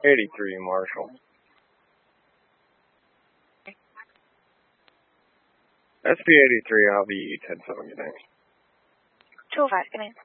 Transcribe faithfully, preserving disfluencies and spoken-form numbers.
eighty-three, Marshall. S P eighty-three, I'll be ten seven, good night. two oh five, good night.